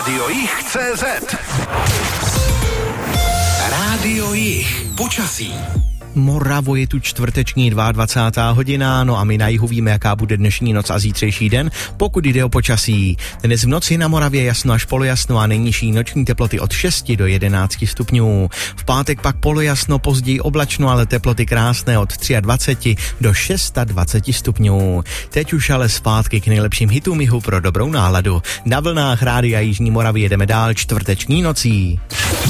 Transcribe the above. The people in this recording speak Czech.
Radio Jich.cz Rádio Jich. Počasí. Moravo, je tu čtvrteční 22. hodina, no a my na jihu víme, jaká bude dnešní noc a zítřejší den, pokud jde o počasí. Dnes v noci na Moravě jasno až polojasno a nejnižší noční teploty od 6 do 11 stupňů. V pátek pak polojasno, později oblačno, ale teploty krásné od 23 do 26 stupňů. Teď už ale zpátky k nejlepším hitům jihu pro dobrou náladu. Na vlnách Rádia Jižní Moravy jedeme dál čtvrteční nocí.